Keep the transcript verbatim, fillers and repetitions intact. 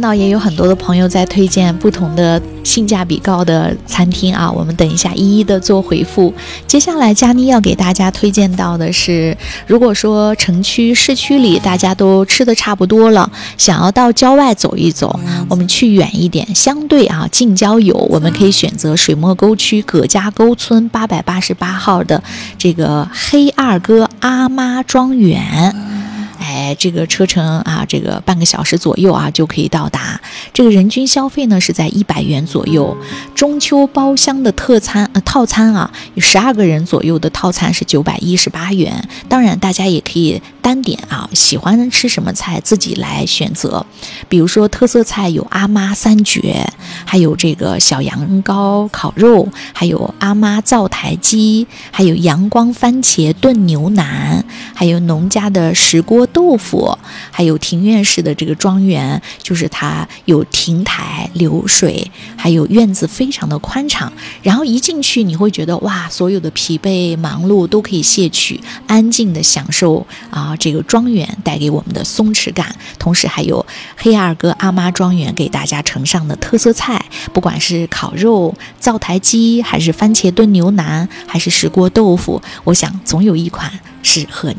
到也有很多的朋友在推荐不同的性价比高的餐厅啊，我们等一下一一的做回复。接下来佳妮要给大家推荐到的是，如果说城区市区里大家都吃的差不多了，想要到郊外走一走，我们去远一点，相对啊近郊游，我们可以选择水墨沟区葛家沟村八百八十八号的这个黑二哥阿妈庄园。哎，这个车程啊，这个半个小时左右啊就可以到达。这个人均消费呢是在一百元左右。中秋包厢的特餐呃套餐啊，有十二个人左右的套餐是九百一十八元。当然，大家也可以单点啊，喜欢吃什么菜自己来选择。比如说特色菜有阿妈三绝，还有这个小羊羔烤肉，还有阿妈灶台鸡，还有阳光番茄炖牛腩，还有农家的石锅豆腐，还有庭院式的这个庄园，就是它有亭台流水，还有院子非常的宽敞，然后一进去你会觉得哇，所有的疲惫忙碌都可以卸去，安静的享受啊这个庄园带给我们的松弛感。同时还有黑二哥阿妈庄园给大家呈上的特色菜，不管是烤肉、灶台鸡，还是番茄炖牛腩，还是石锅豆腐，我想总有一款适合